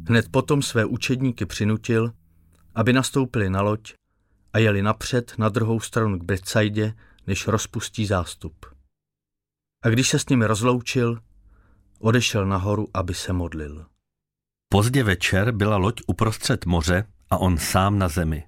Hned potom své učedníky přinutil, aby nastoupili na loď a jeli napřed na druhou stranu k Betsaidě, než rozpustí zástup. A když se s nimi rozloučil, odešel nahoru, aby se modlil. Pozdě večer byla loď uprostřed moře a on sám na zemi.